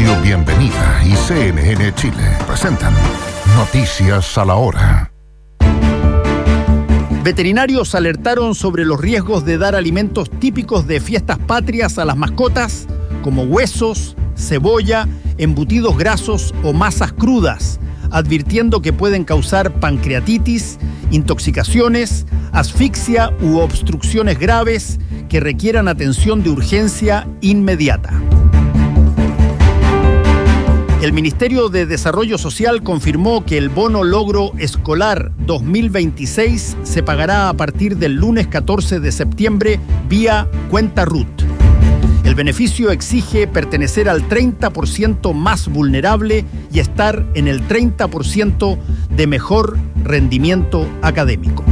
Radio Bienvenida y CNN Chile presentan Noticias a la Hora. Veterinarios alertaron sobre los riesgos de dar alimentos típicos de fiestas patrias a las mascotas, como huesos, cebolla, embutidos grasos o masas crudas, advirtiendo que pueden causar pancreatitis, intoxicaciones, asfixia u obstrucciones graves que requieran atención de urgencia inmediata. El Ministerio de Desarrollo Social confirmó que el bono logro escolar 2026 se pagará a partir del lunes 14 de septiembre vía cuenta RUT. El beneficio exige pertenecer al 30% más vulnerable y estar en el 30% de mejor rendimiento académico.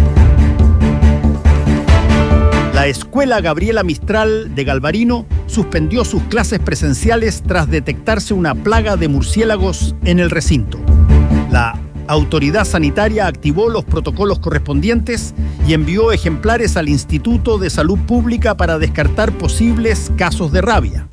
La Escuela Gabriela Mistral de Galvarino suspendió sus clases presenciales tras detectarse una plaga de murciélagos en el recinto. La autoridad sanitaria activó los protocolos correspondientes y envió ejemplares al Instituto de Salud Pública para descartar posibles casos de rabia.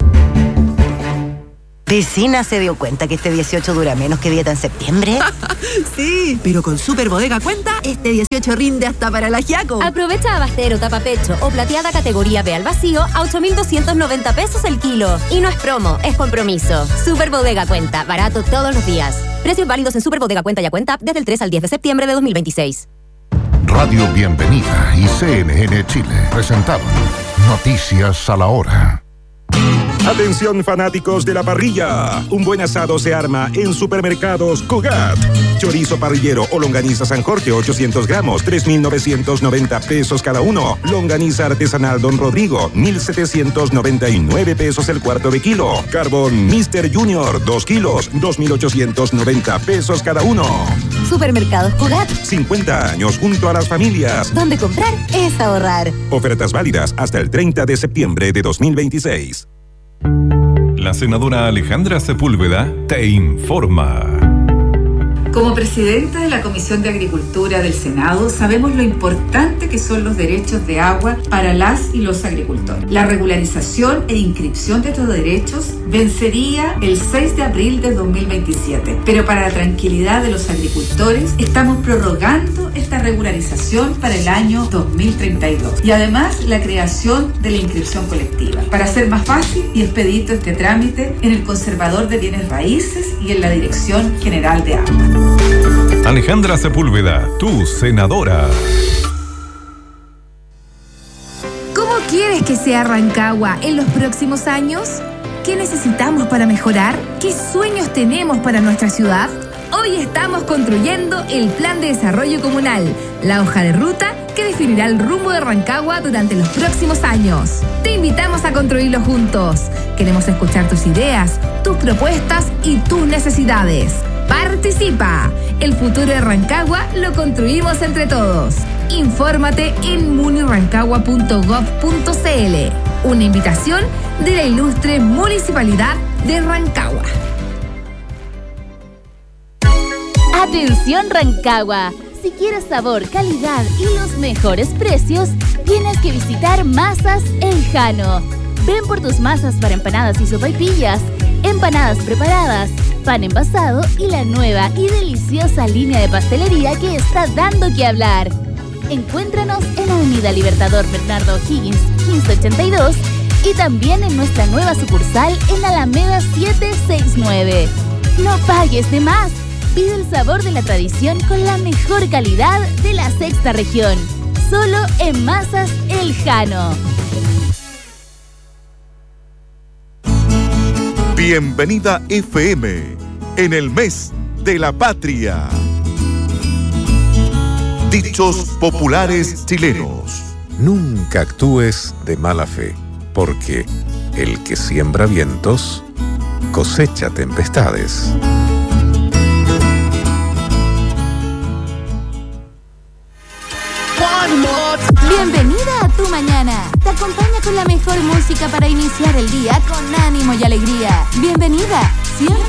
¿Vecina se dio cuenta que este 18 dura menos que dieta en septiembre? Sí, pero con Super Bodega Cuenta, este 18 rinde hasta para el ajiaco. Aprovecha abastero, tapapecho o plateada categoría B al vacío a 8.290 pesos el kilo. Y no es promo, es compromiso. Super Bodega Cuenta, barato todos los días. Precios válidos en Super Bodega Cuenta y Cuenta desde el 3 al 10 de septiembre de 2026. Radio Bienvenida y CNN Chile presentaron Noticias a la Hora. Atención fanáticos de la parrilla, un buen asado se arma en Supermercados Cugat. Chorizo parrillero o longaniza San Jorge 800 gramos, 3.990 pesos cada uno. Longaniza artesanal Don Rodrigo, 1.799 pesos el cuarto de kilo. Carbón Mr. Junior, 2 kilos, 2.890 pesos cada uno. Supermercados Cugat. 50 años junto a las familias. Donde comprar es ahorrar. Ofertas válidas hasta el 30 de septiembre de 2026. La senadora Alejandra Sepúlveda te informa. Como presidenta de la Comisión de Agricultura del Senado, sabemos lo importante que son los derechos de agua para las y los agricultores. La regularización e inscripción de estos derechos vencería el 6 de abril de 2027, pero para la tranquilidad de los agricultores estamos prorrogando esta regularización para el año 2032 y además la creación de la inscripción colectiva para hacer más fácil y expedito este trámite en el Conservador de Bienes Raíces y en la Dirección General de Agua. Alejandra Sepúlveda, tu senadora. ¿Cómo quieres que sea Rancagua en los próximos años? ¿Qué necesitamos para mejorar? ¿Qué sueños tenemos para nuestra ciudad? Hoy estamos construyendo el Plan de Desarrollo Comunal, la hoja de ruta que definirá el rumbo de Rancagua durante los próximos años. Te invitamos a construirlo juntos. Queremos escuchar tus ideas, tus propuestas y tus necesidades. ¡Participa! El futuro de Rancagua lo construimos entre todos. Infórmate en munirancagua.gov.cl. Una invitación de la ilustre Municipalidad de Rancagua. Atención Rancagua. Si quieres sabor, calidad y los mejores precios, tienes que visitar Masas El Jano. Ven por tus masas para empanadas y sopaipillas, empanadas preparadas, pan envasado y la nueva y deliciosa línea de pastelería que está dando que hablar. Encuéntranos en Avenida Libertador Bernardo O'Higgins 1582 y también en nuestra nueva sucursal en Alameda 769. No pagues de más. Pide el sabor de la tradición con la mejor calidad de la sexta región. Solo en Masas El Jano. Bienvenida FM, en el mes de la patria. Dichos populares chilenos. Nunca actúes de mala fe, porque el que siembra vientos cosecha tempestades. Bienvenida a tu mañana. Te acompaña con la mejor música para iniciar el día con ánimo y alegría. Bienvenida. Siempre